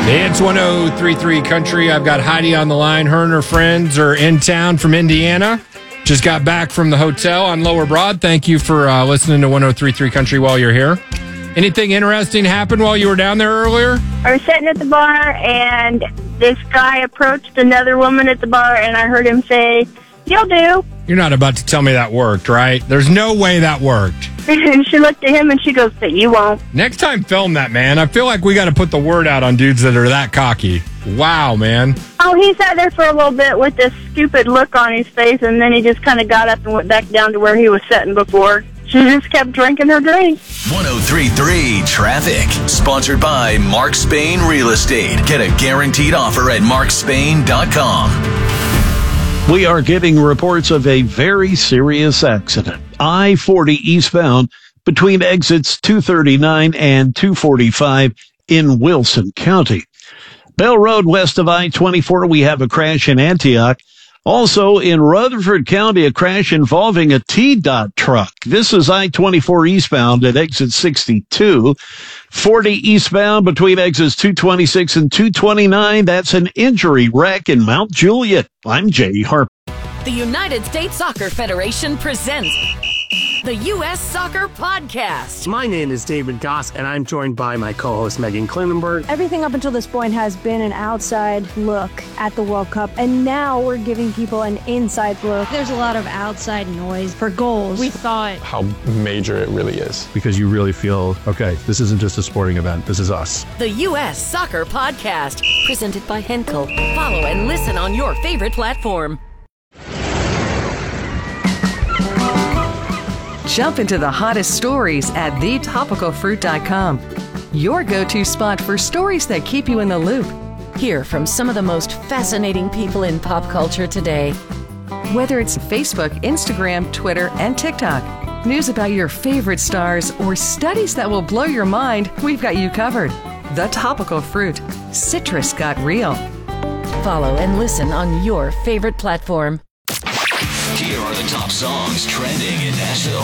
It's 103.3 Country. I've got Heidi on the line. Her and her friends are in town from Indiana. Just got back from the hotel on Lower Broad. Thank you for listening to 103.3 Country while you're here. Anything interesting happened while you were down there earlier? I was sitting at the bar, and this guy approached another woman at the bar, and I heard him say, "You'll do." You're not about to tell me that worked, right? There's no way that worked. And she looked at him, and she goes, "But you won't." Next time, film that, man. I feel like we got to put the word out on dudes that are that cocky. Wow, man. Oh, he sat there for a little bit with this stupid look on his face, and then he just kind of got up and went back down to where he was sitting before. She just kept drinking her drink. 103.3 Traffic. Sponsored by Mark Spain Real Estate. Get a guaranteed offer at markspain.com. We are getting reports of a very serious accident. I-40 eastbound between exits 239 and 245 in Wilson County. Bell Road west of I-24, we have a crash in Antioch. Also in Rutherford County, a crash involving a T-Dot truck. This is I-24 eastbound at exit 62. 40 eastbound between exits 226 and 229. That's an injury wreck in Mount Juliet. I'm Jay Harper. The United States Soccer Federation presents the U.S. Soccer Podcast. My name is David Goss, and I'm joined by my co-host Megan Klinenberg. Everything up until this point has been an outside look at the World Cup, and now we're giving people an inside look. There's a lot of outside noise for goals. We thought how major it really is. Because you really feel, okay, this isn't just a sporting event, this is us. The U.S. Soccer Podcast, presented by Henkel. Follow and listen on your favorite platform. Jump into the hottest stories at thetopicalfruit.com. Your go-to spot for stories that keep you in the loop. Hear from some of the most fascinating people in pop culture today. Whether it's Facebook, Instagram, Twitter, and TikTok, news about your favorite stars, or studies that will blow your mind, we've got you covered. The Topical Fruit. Citrus got real. Follow and listen on your favorite platform. Here are the top songs trending in Nashville.